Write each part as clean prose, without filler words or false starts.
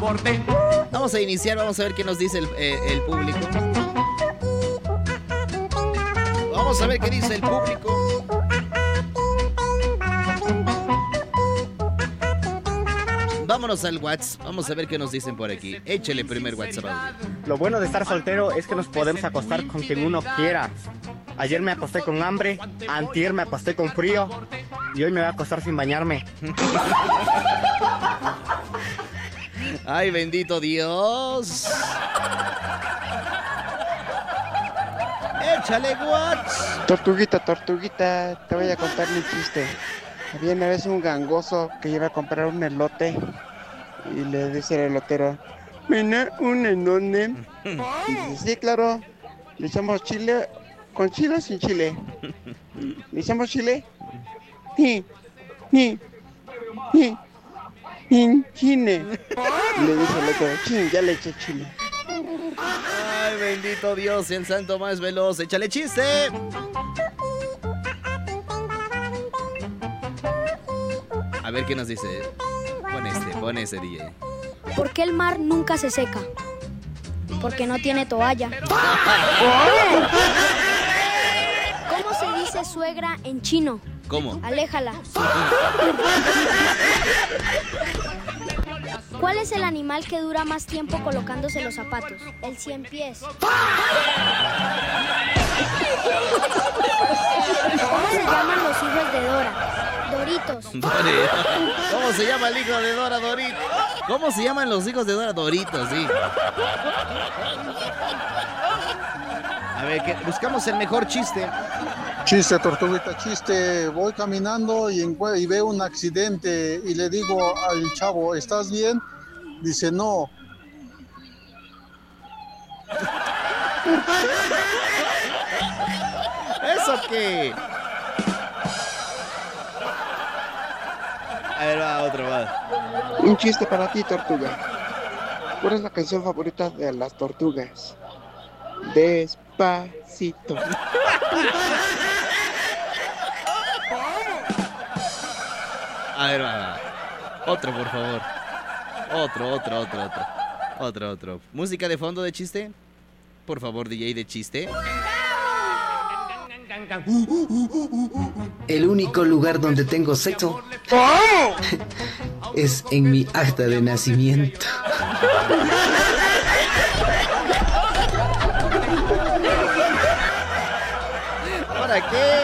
Vamos a iniciar, vamos a ver qué nos dice el público. Vamos a ver qué dice el público. Vámonos al WhatsApp, vamos a ver qué nos dicen por aquí. Échale primer WhatsApp. Lo bueno de estar soltero es que nos podemos acostar con quien uno quiera. Ayer me acosté con hambre, antier me acosté con frío y hoy me voy a acostar sin bañarme. Ay, bendito Dios. Échale WhatsApp. Tortuguita, te voy a contar mi chiste. Había una vez un gangoso que iba a comprar un elote y le dice el elotero, ¿me da un elote? Y dice, sí, claro, le echamos chile, ¿con chile o sin chile? ¿Le echamos chile? Sí, sin chile. Y le dice el otro, chin, ya le eché chile. Ay, bendito Dios, el santo más veloz. Échale chiste. A ver qué nos dice. Pon ese DJ. ¿Por qué el mar nunca se seca? Porque no tiene toalla. ¿Cómo se dice suegra en chino? ¿Cómo? Aléjala. ¿Cuál es el animal que dura más tiempo colocándose los zapatos? El 100 pies. ¿Cómo se llaman los hijos de Dora? Doritos. ¿Cómo se llama el hijo de Dora? Dorito. ¿Cómo se llaman los hijos de Dora? Doritos, sí. A ver, buscamos el mejor chiste. Chiste, tortuguita, chiste. Voy caminando y veo un accidente y le digo al chavo, ¿estás bien? Dice, no. ¿Eso qué? A ver, va, otro, va. Un chiste para ti, tortuga. ¿Cuál es la canción favorita de las tortugas? Despacito. A ver, va. Otro, por favor. Otro. ¿Música de fondo de chiste? Por favor, DJ de chiste. El único lugar donde tengo sexo es en mi acta de nacimiento. ¿Para qué?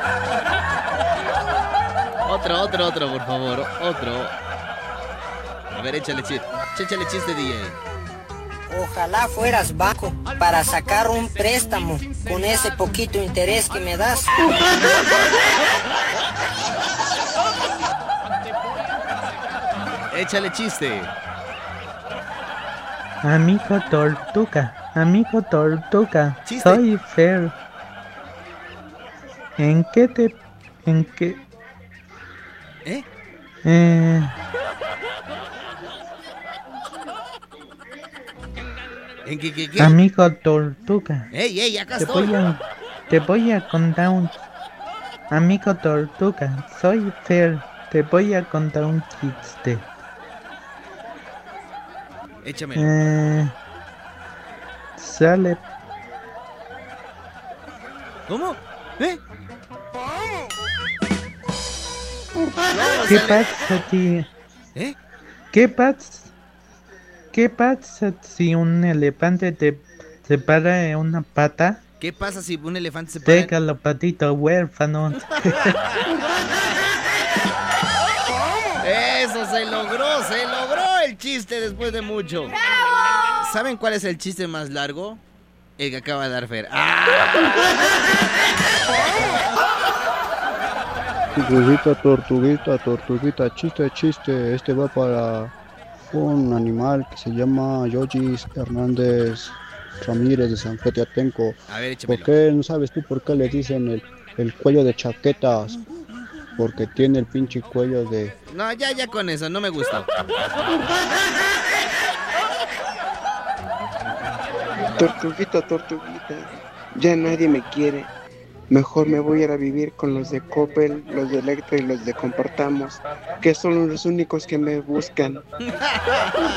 Otro, por favor. Otro. A ver, échale chiste, DJ. Ojalá fueras banco para sacar un préstamo con ese poquito interés que me das. Échale chiste. Amigo tortuga, Chiste. soy Fer. ¿En qué? ¿En qué? Amigo tortuga. ¡Ey, acá estoy! Te voy a contar un... Amigo tortuga, soy Fer. Te voy a contar un chiste. Échamelo. Sale... ¿Cómo? ¿Qué pasa, tío? ¿Qué pasa si un elefante te separa en una pata? ¿Qué pasa si un elefante se para? Deja los patitos huérfanos. Eso, se logró el chiste después de mucho. ¡Bravo! ¿Saben cuál es el chiste más largo? El que acaba de dar Fer. Tortuguita, chiste. Este va para un animal que se llama Yoyis Hernández Ramírez de San Atenco. A ver, échamelo. ¿Por qué no sabes tú por qué le dicen el cuello de chaquetas? Porque tiene el pinche cuello de... No, ya con eso, no me gustó. Tortuguita, ya nadie me quiere. Mejor me voy a ir a vivir con los de Coppel, los de Electra y los de Compartamos, que son los únicos que me buscan.